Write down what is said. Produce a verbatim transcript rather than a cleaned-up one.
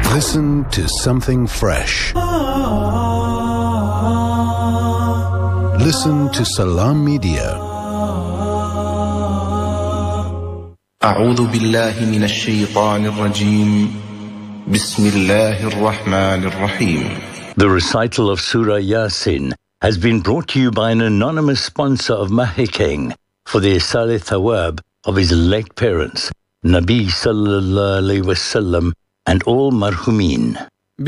Listen to something fresh. Listen to Salam Media. أعوذ بالله من الشيطان الرجيم بسم الله الرحمن الرحيم. The recital of Surah Yasin has been brought to you by an anonymous sponsor of Mahikeng for the Isal Thawab of his late parents, Nabi Sallallahu Alaihi Wasallam, and all marhumin.